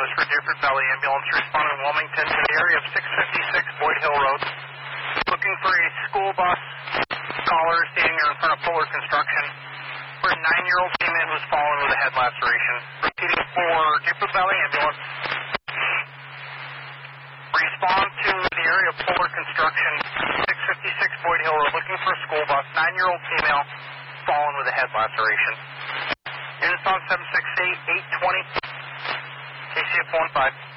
is for Deerfoot Valley Ambulance responding to Wilmington to the area of 656 Boyd Hill Road. Looking for a school bus caller standing there in front of Fuller Construction for a 9-year-old female who's fallen with a head laceration. Proceeding for Deerfoot Valley Ambulance. Respond to the area of Fuller Construction, 656 Boyd Hill Road, looking for a school bus, 9-year-old female, fallen with a head laceration. Units on 768-820, KCF 15.